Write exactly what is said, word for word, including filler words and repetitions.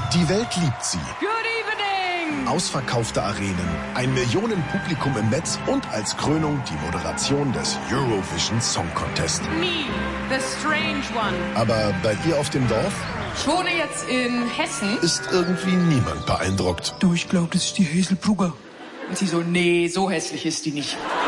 Die Welt liebt sie. Good evening! Ausverkaufte Arenen, ein Millionenpublikum im Netz und als Krönung die Moderation des Eurovision Song Contest. Me, the strange one. Aber bei ihr auf dem Dorf Ich wohne jetzt in Hessen. ist irgendwie niemand beeindruckt. Du, ich glaube, das ist die Hazel Brugger. Und sie so, nee, so hässlich ist die nicht.